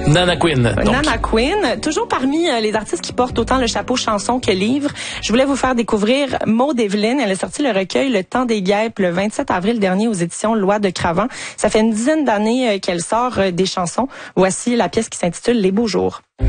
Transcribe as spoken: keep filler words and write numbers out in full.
Nana Queen. Donc. Nana Queen, toujours parmi euh, les artistes qui portent autant le chapeau chanson que livre. Je voulais vous faire découvrir Maude Evelyne. Elle a sorti le recueil Le Temps des guêpes le vingt-sept avril dernier aux éditions Loi de Cravant. Ça fait une dizaine d'années euh, qu'elle sort euh, des chansons. Voici la pièce qui s'intitule Les beaux jours.